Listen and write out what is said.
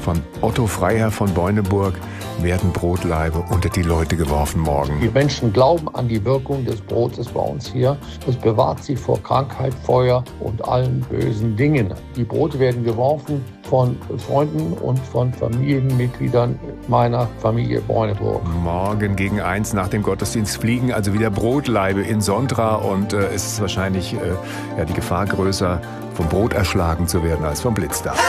von Otto Freiherr von Beuneburg werden Brotlaibe unter die Leute geworfen morgen. Die Menschen glauben an die Wirkung des Brotes bei uns hier. Es bewahrt sie vor Krankheit, Feuer und allen bösen Dingen. Die Brote werden geworfen von Freunden und von Familienmitgliedern meiner Familie Beuneburg. Morgen gegen 1 nach dem Gottesdienst fliegen also wieder Brotlaibe in Sontra und es ist wahrscheinlich die Gefahr größer, vom Brot erschlagen zu werden als vom Blitz da.